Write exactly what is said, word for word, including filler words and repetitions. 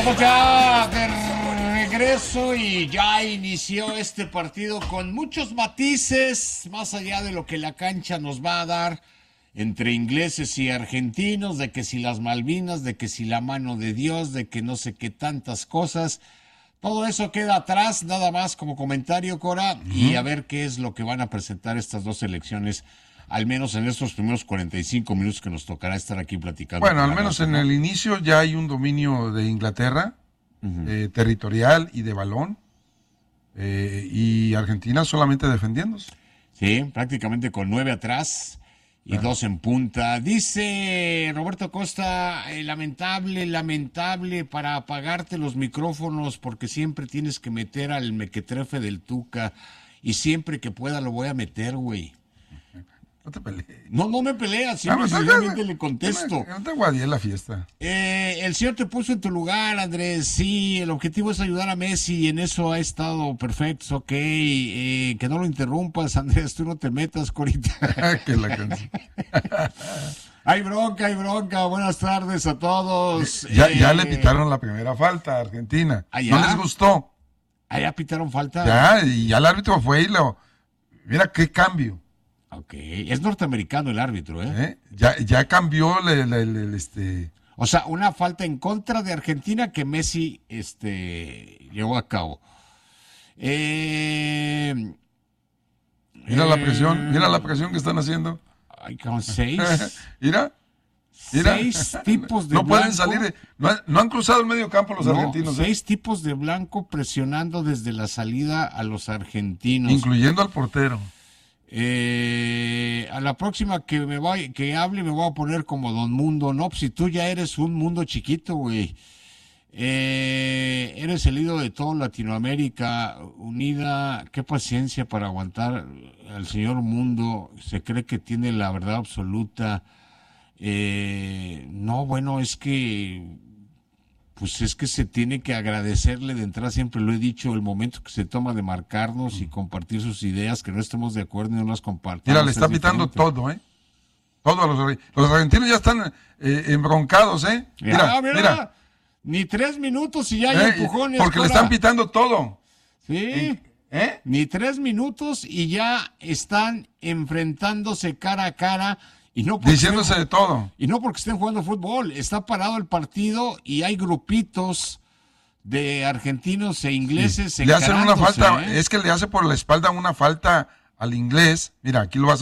Estamos ya de regreso y ya inició este partido con muchos matices, más allá de lo que la cancha nos va a dar, entre ingleses y argentinos, de que si las Malvinas, de que si la mano de Dios, de que no sé qué tantas cosas. Todo eso queda atrás, nada más como comentario, Cora, uh-huh. y a ver qué es lo que van a presentar estas dos selecciones, al menos en estos primeros cuarenta y cinco minutos que nos tocará estar aquí platicando. Bueno, al menos en el inicio ya hay un dominio de Inglaterra, uh-huh. eh, territorial y de balón, eh, y Argentina solamente defendiéndose. Sí, prácticamente con nueve atrás y Ajá. dos en punta. Dice Roberto Costa, eh, lamentable, lamentable para apagarte los micrófonos porque siempre tienes que meter al mequetrefe del Tuca y siempre que pueda lo voy a meter, güey. No te pelees. No, no me peleas, siempre sencillamente le contesto. No te guadié la fiesta. Eh, el señor te puso en tu lugar, Andrés. Sí, el objetivo es ayudar a Messi y en eso ha estado perfecto, ok. Eh, que no lo interrumpas, Andrés, tú no te metas, Corita. Que la canción. Hay bronca, hay bronca. Buenas tardes a todos. Ya, eh, ya le pitaron la primera falta a Argentina. ¿Allá? ¿No les gustó? ¿Allá pitaron falta? Ya, y ya el árbitro fue y lo... Mira qué cambio. Ok, es norteamericano el árbitro, ¿eh? ¿Eh? Ya, ya cambió el, el, el, este... O sea, una falta en contra de Argentina que Messi este, llevó a cabo. Eh, mira eh, la presión, mira la presión que están haciendo. Ay, con seis. mira, mira. Seis tipos de No blanco. pueden salir, de, no, han, no han cruzado el medio campo los no, argentinos. Seis ¿eh? tipos de blanco presionando desde la salida a los argentinos. Incluyendo al portero. Eh, a la próxima que me vaya, que hable me voy a poner como Don Mundo, no, pues si tú ya eres un mundo chiquito, güey. Eh, eres el ídolo de toda Latinoamérica unida, qué paciencia para aguantar al señor Mundo, se cree que tiene la verdad absoluta. Eh, no, bueno, es que pues es que se tiene que agradecerle de entrada, siempre lo he dicho, el momento que se toma de marcarnos y compartir sus ideas, que no estemos de acuerdo y no las compartamos. Mira, le está pitando todo, ¿eh? Todos los, los argentinos ya están eh, embroncados, ¿eh? Mira, ah, mira, mira, ni tres minutos y ya hay eh, empujones. Porque Cora. le están pitando todo. Sí, ¿eh? Ni tres minutos y ya están enfrentándose cara a cara. Y no diciéndose estén, de todo. Y no porque estén jugando fútbol. Está parado el partido y hay grupitos de argentinos e ingleses. Sí. Le hacen una falta, ¿eh? Es que le hace por la espalda una falta al inglés. Mira, aquí lo vas a